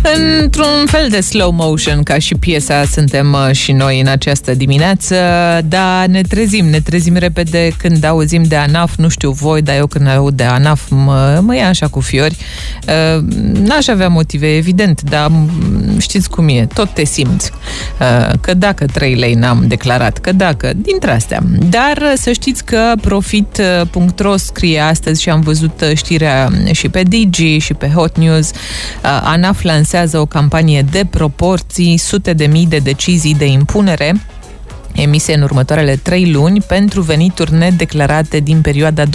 Într-un fel de slow motion, ca și piesa, suntem și noi în această dimineață, dar ne trezim repede când auzim de ANAF. Nu știu voi, dar eu când aud de ANAF mă ia așa cu fiori. N-aș avea motive, evident, dar știți cum e, tot te simți. Că dacă 3 lei n-am declarat, că dacă, dintre astea. Dar să știți că Profit.ro scrie astăzi, și am văzut știrea și pe Digi și pe Hot News, ANAF lansează o campanie de proporții, sute de mii de decizii de impunere emise în următoarele 3 luni pentru venituri nedeclarate din perioada 2021-2024.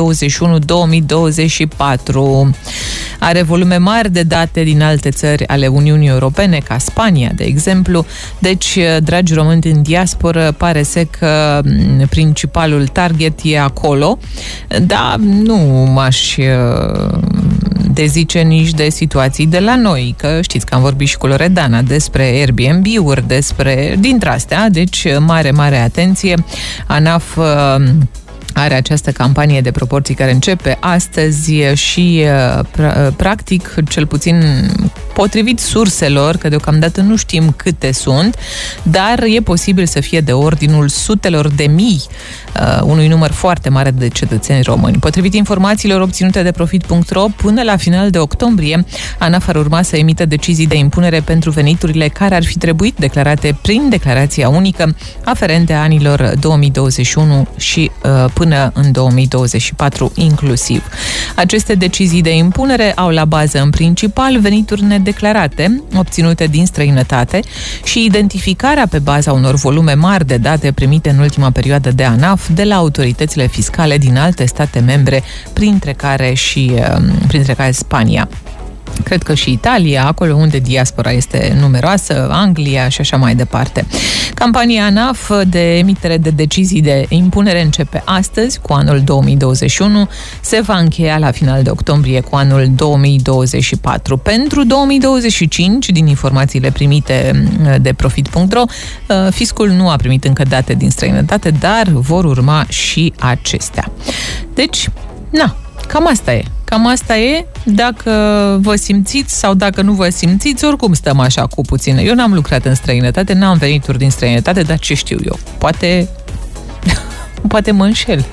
Are volume mari de date din alte țări ale Uniunii Europene, ca Spania, de exemplu. Deci, dragi români din diasporă, pare să că principalul target e acolo, dar nu m-aș dezice nici de situații de la noi, că știți că am vorbit și cu Loredana despre Airbnb-uri, dintre astea, deci mare atenție. ANAF are această campanie de proporții care începe astăzi și practic, cel puțin potrivit surselor, că deocamdată nu știm câte sunt, dar e posibil să fie de ordinul sutelor de mii, unui număr foarte mare de cetățeni români. Potrivit informațiilor obținute de Profit.ro, până la final de octombrie, ANAF ar urma să emită decizii de impunere pentru veniturile care ar fi trebuit declarate prin declarația unică aferente anilor 2021 și până în 2024 inclusiv. Aceste decizii de impunere au la bază în principal venituri nedeclarate, obținute din străinătate, și identificarea pe baza unor volume mari de date primite în ultima perioadă de ANAF de la autoritățile fiscale din alte state membre, printre care Spania. Cred că și Italia, acolo unde diaspora este numeroasă, Anglia și așa mai departe. Campania ANAF de emitere de decizii de impunere începe astăzi cu anul 2021, se va încheia la final de octombrie cu anul 2024. Pentru 2025, din informațiile primite de Profit.ro, fiscul nu a primit încă date din străinătate, dar vor urma și acestea. Deci, Cam asta e. Dacă vă simțiți sau dacă nu vă simțiți, oricum stăm așa cu puține. Eu n-am lucrat în străinătate, n-am venituri din străinătate, dar ce știu eu? Poate mă înșel.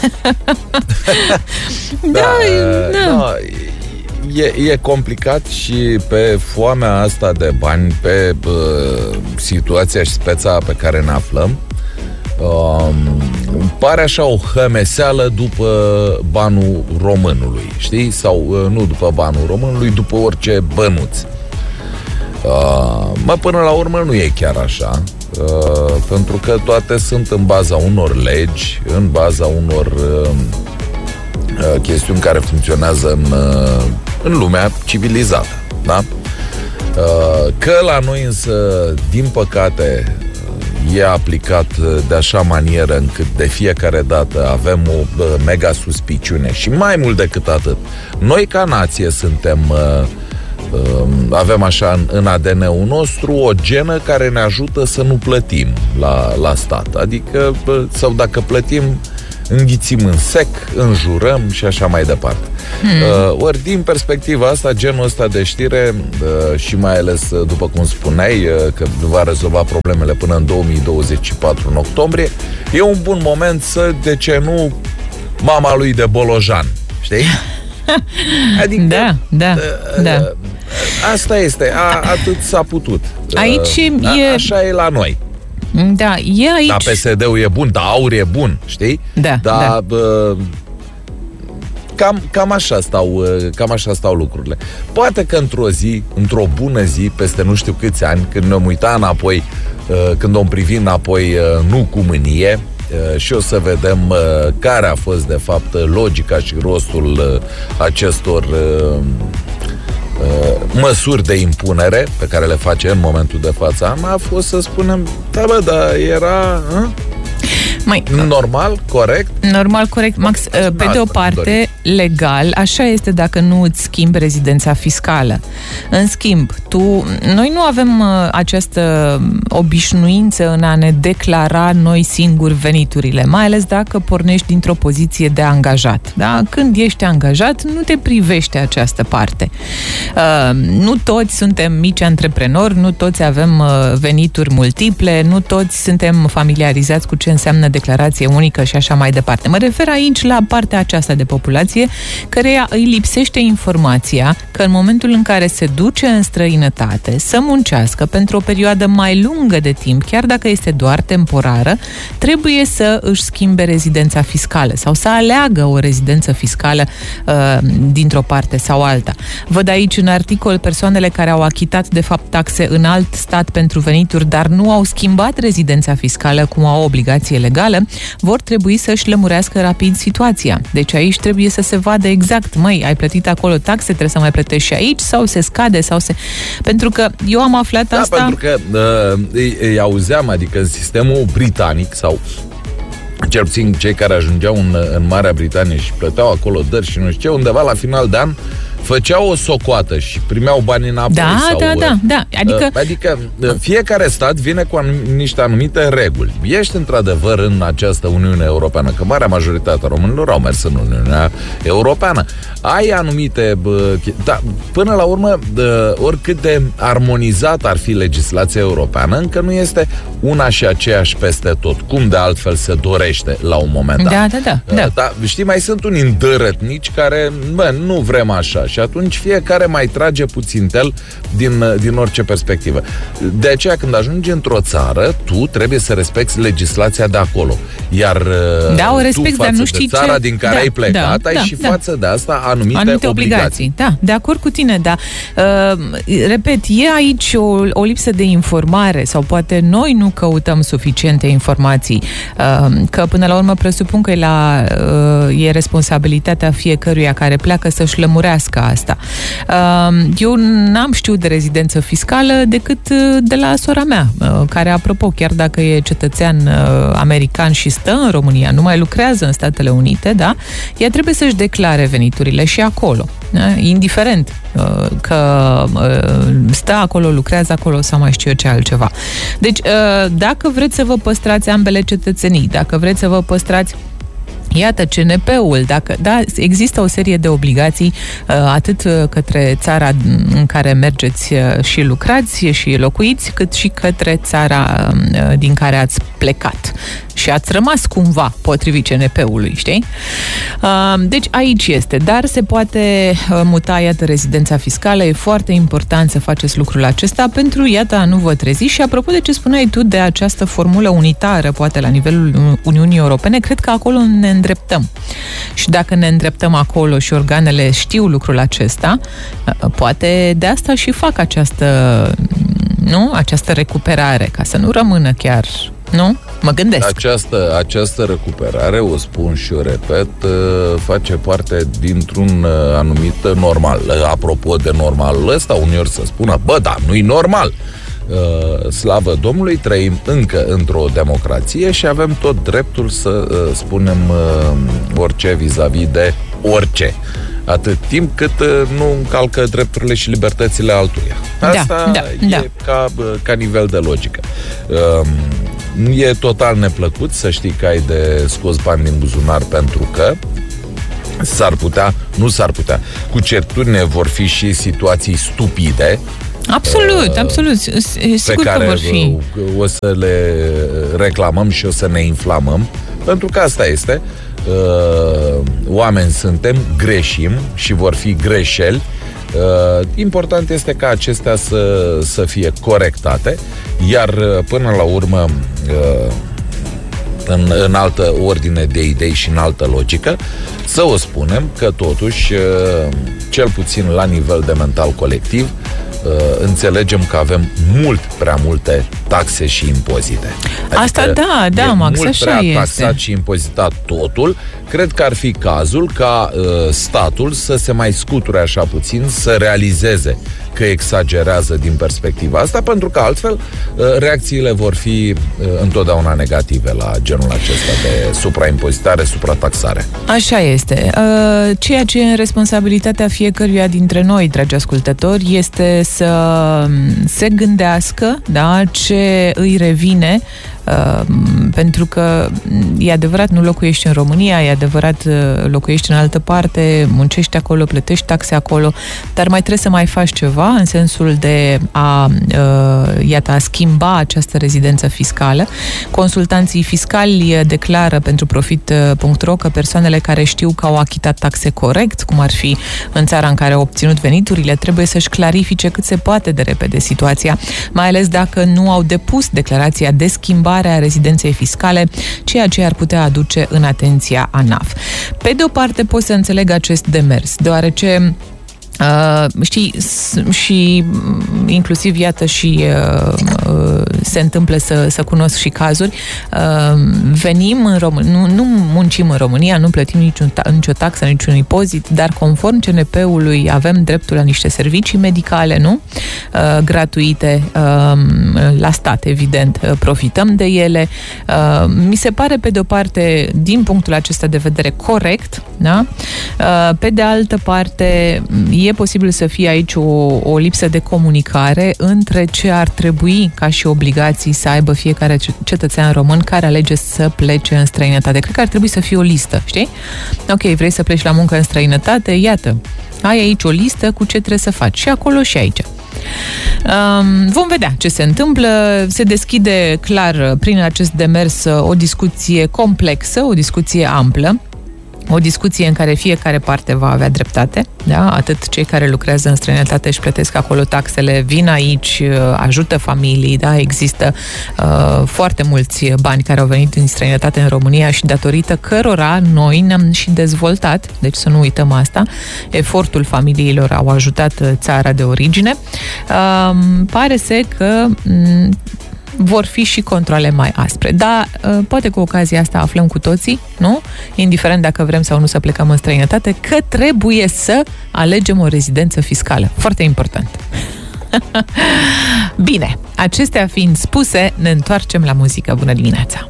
E complicat și pe foamea asta de bani, pe situația și speța pe care ne aflăm, pare așa o hămeseală după banul românului, știi? Sau nu după banul românului, după orice bănuț. Până la urmă nu e chiar așa, pentru că toate sunt în baza unor legi, în baza unor chestiuni care funcționează în lumea civilizată, da? Că la noi însă, din păcate, e aplicat de așa manieră încât de fiecare dată avem o mega suspiciune. Și mai mult decât atât, noi ca nație avem așa în ADN-ul nostru o genă care ne ajută să nu plătim la stat. Adică, sau dacă plătim, înghițim în sec, înjurăm și așa mai departe. Ori din perspectiva asta, genul ăsta de știre, și mai ales după cum spuneai, că va rezolva problemele până în 2024 în octombrie, e un bun moment de ce nu, mama lui de Bolojan, știi? Adică da. Asta este, atât s-a putut. Aici așa e la noi. Da, e aici. Da, PSD-ul e bun, da, AUR e bun, știi? Da. Cam așa stau lucrurile. Poate că într-o bună zi, peste nu știu câți ani, când ne-om uita înapoi, când o privi înapoi, nu cu mânie, și o să vedem care a fost de fapt logica și rostul acestor măsuri de impunere pe care le face în momentul de față, a fost să spunem, era... Normal, corect? Normal, corect, Max. Pe de o parte, legal, așa este dacă nu îți schimbi rezidența fiscală. În schimb, noi nu avem această obișnuință în a ne declara noi singuri veniturile, mai ales dacă pornești dintr-o poziție de angajat. Da? Când ești angajat, nu te privește această parte. Nu toți suntem mici antreprenori, nu toți avem venituri multiple, nu toți suntem familiarizați cu ce înseamnă declarație unică și așa mai departe. Mă refer aici la partea aceasta de populație căreia îi lipsește informația că în momentul în care se duce în străinătate să muncească pentru o perioadă mai lungă de timp, chiar dacă este doar temporară, trebuie să își schimbe rezidența fiscală sau să aleagă o rezidență fiscală dintr-o parte sau alta. Văd aici în articol persoanele care au achitat de fapt taxe în alt stat pentru venituri, dar nu au schimbat rezidența fiscală cum au obligație legală, vor trebui să-și lămurească rapid situația. Deci aici trebuie să se vadă exact, ai plătit acolo taxe, trebuie să mai plătești și aici, sau se scade, Pentru că eu am aflat asta... Da, pentru că îi auzeam, adică în sistemul britanic, sau cel puțin cei care ajungeau în Marea Britanie și plăteau acolo dări și nu știu ce, undeva la final de an făceau o socoată și primeau bani înapoi. Da. Adică fiecare stat vine cu niște anumite reguli. Ești într-adevăr în această Uniune Europeană, că marea majoritate a românilor au mers în Uniunea Europeană. Ai anumite... până la urmă, oricât de armonizat ar fi legislația europeană, încă nu este una și aceeași peste tot, cum de altfel se dorește la un moment dat. Da. Știi, mai sunt unii îndărătnici care, nu vrem așa. Și atunci fiecare mai trage puțin tel din orice perspectivă. De aceea, când ajungi într-o țară, tu trebuie să respecti legislația de acolo. Iar tu față de țara din care ai plecat, ai și față de asta anumite obligații. Da, de acord cu tine, da. Repet, e aici o lipsă de informare sau poate noi nu căutăm suficiente informații, că până la urmă presupun că e responsabilitatea fiecăruia care pleacă să-și lămurească asta. Eu n-am știut de rezidență fiscală decât de la sora mea, care, apropo, chiar dacă e cetățean american și stă în România, nu mai lucrează în Statele Unite, da? Ea trebuie să-și declare veniturile și acolo. Da? Indiferent că stă acolo, lucrează acolo sau mai știu eu ce altceva. Deci, dacă vreți să vă păstrați ambele cetățenii, dacă vreți să vă păstrați iată, CNP-ul, există o serie de obligații atât către țara în care mergeți și lucrați și locuiți, cât și către țara din care ați plecat și ați rămas cumva potrivit CNP-ului, știi? Deci aici este, dar se poate muta, iată, rezidența fiscală. E foarte important să faceți lucrul acesta pentru, iată, a nu vă trezi. Și apropo de ce spuneai tu de această formulă unitară, poate la nivelul Uniunii Europene, cred că acolo ne îndreptăm. Și dacă ne îndreptăm acolo și organele știu lucrul acesta, poate de asta și fac această recuperare, ca să nu rămână chiar... Nu? Mă gândesc. Această recuperare, o spun și o repet, face parte dintr-un anumit normal. Apropo de normalul ăsta, uneori să spună, nu-i normal. Slavă Domnului, trăim încă într-o democrație și avem tot dreptul să spunem orice vis-a-vis de orice. Atât timp cât nu încalcă drepturile și libertățile altuia. Asta e ca nivel de logică. E total neplăcut să știi că ai de scos bani din buzunar, pentru că nu s-ar putea. Cu certitudine vor fi și situații stupide. Absolut. Sigur că vor fi. O să le reclamăm și o să ne inflamăm, pentru că asta este. Oameni suntem, greșim și vor fi greșeli. Important este ca acestea să fie corectate, iar până la urmă, în altă ordine de idei și în altă logică, să o spunem că totuși, cel puțin la nivel de mental colectiv, înțelegem că avem mult prea multe taxe și impozite. Adică asta da, Max, mult așa prea este. taxat și impozitat totul. Cred că ar fi cazul ca statul să se mai scuture așa puțin, să realizeze că exagerează din perspectiva asta, pentru că altfel reacțiile vor fi întotdeauna negative la genul acesta de supraimpozitare, suprataxare. Așa este. Ceea ce e în responsabilitatea fiecăruia dintre noi, dragi ascultători, este să se gândească, da, ce îi revine, pentru că e adevărat, nu locuiești în România, e adevărat, locuiești în altă parte, muncești acolo, plătești taxe acolo, dar mai trebuie să mai faci ceva în sensul de a schimba această rezidență fiscală. Consultanții fiscali declară pentru Profit.ro că persoanele care știu că au achitat taxe corect, cum ar fi în țara în care au obținut veniturile, trebuie să-și clarifice cât se poate de repede situația, mai ales dacă nu au depus declarația de schimbare a rezidenței fiscale, ceea ce ar putea aduce în atenția ANAF. Pe de o parte pot să înțeleg acest demers, deoarece știi, și inclusiv, iată, și se întâmplă să cunosc și cazuri. Venim în România, nu muncim în România, nu plătim nicio taxă, niciun impozit, dar conform CNP-ului avem dreptul la niște servicii medicale, nu? Gratuite la stat, evident, profităm de ele. Mi se pare, pe de o parte, din punctul acesta de vedere, corect, da? Pe de altă parte, e posibil să fie aici o lipsă de comunicare între ce ar trebui ca și obligații să aibă fiecare cetățean român care alege să plece în străinătate. Cred că ar trebui să fie o listă, știi? Ok, vrei să pleci la muncă în străinătate? Iată, ai aici o listă cu ce trebuie să faci și acolo și aici. Vom vedea ce se întâmplă. Se deschide clar prin acest demers o discuție complexă, o discuție amplă, o discuție în care fiecare parte va avea dreptate, da? Atât cei care lucrează în străinătate și plătesc acolo taxele, vin aici, ajută familii, da? Există foarte mulți bani care au venit din străinătate în România și datorită cărora noi ne-am și dezvoltat, deci să nu uităm asta, efortul familiilor au ajutat țara de origine. Pare să că vor fi și controle mai aspre. Dar poate cu ocazia asta aflăm cu toții, nu? Indiferent dacă vrem sau nu să plecăm în străinătate, că trebuie să alegem o rezidență fiscală. Foarte important. Bine, acestea fiind spuse, ne întoarcem la muzică. Bună dimineața!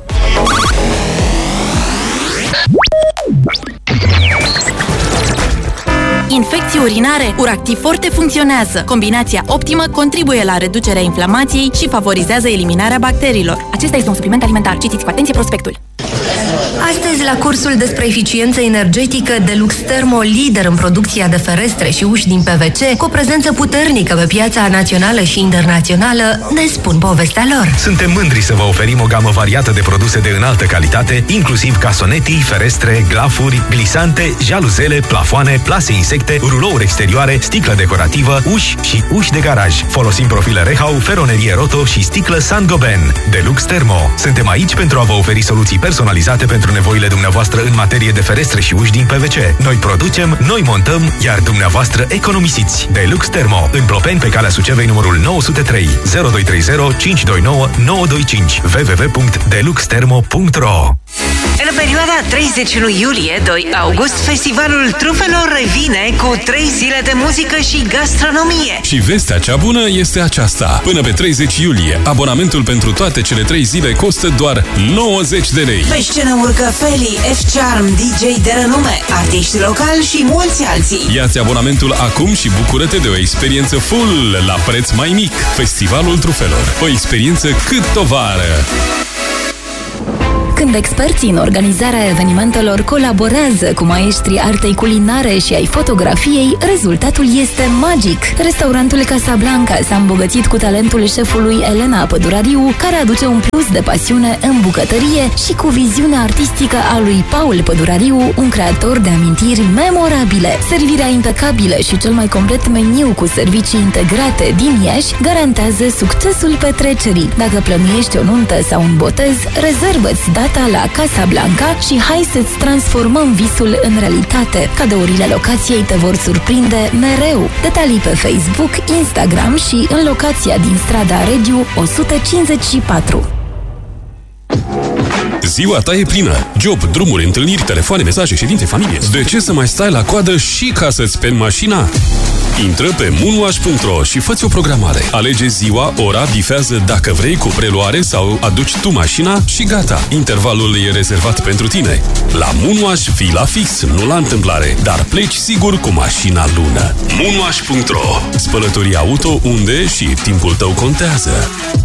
Infecții urinare, Uractiv Forte funcționează. Combinația optimă contribuie la reducerea inflamației și favorizează eliminarea bacteriilor. Acesta este un supliment alimentar. Citiți cu atenție prospectul. Astăzi, la cursul despre eficiență energetică, Delux Thermo, lider în producția de ferestre și uși din PVC, cu o prezență puternică pe piața națională și internațională, ne spun povestea lor. Suntem mândri să vă oferim o gamă variată de produse de înaltă calitate, inclusiv casonetii, ferestre, glafuri, glisante, jaluzele, plafoane, plase insecte, rulouri exterioare, sticlă decorativă, uși și uși de garaj. Folosim profile Rehau, feronerie Roto și sticlă Saint-Gobain. Delux Thermo. Suntem aici pentru a vă oferi soluții personalizate pentru nevoile dumneavoastră în materie de ferestre și uși din PVC. Noi producem, noi montăm, iar dumneavoastră economisiți. Delux Thermo. În Plopeni, pe calea Sucevei, numărul 903 0230 529 925 www.deluxthermo.ro. În perioada 31 iulie-2 august, Festivalul Trufelor revine cu 3 zile de muzică și gastronomie. Și vestea cea bună este aceasta. Până pe 30 iulie, abonamentul pentru toate cele 3 zile costă doar 90 de lei. Pe scenă urcă Feli, F-Charm, DJ de renume, artiști locali și mulți alții. Ia-ți abonamentul acum și bucură-te de o experiență full la preț mai mic. Festivalul Trufelor. O experiență cât o vară. Când experții în organizarea evenimentelor colaborează cu maestrii artei culinare și ai fotografiei, rezultatul este magic. Restaurantul Casablanca s-a îmbogățit cu talentul șefului Elena Pădurariu, care aduce un plus de pasiune în bucătărie și cu viziunea artistică a lui Paul Pădurariu, un creator de amintiri memorabile. Servirea impecabilă și cel mai complet meniu cu servicii integrate din Iași garantează succesul petrecerii. Dacă plănuiești o nuntă sau un botez, rezervă-ți data la Casablanca și hai să-ți transformăm visul în realitate. Cadourile locației te vor surprinde mereu. Detalii pe Facebook, Instagram și în locația din strada Regiu 154. Ziua ta e plină. Job, drumuri, întâlniri, telefoane, mesaje, ședințe, familie. De ce să mai stai la coadă și ca să-ți speli mașina? Intră pe moonwash.ro și fă-ți o programare. Alege ziua, ora, bifează dacă vrei cu preluare sau aduci tu mașina și gata. Intervalul e rezervat pentru tine. La Moonwash vii la fix, nu la întâmplare, dar pleci sigur cu mașina lună. Moonwash.ro. Spălătorii auto unde și timpul tău contează.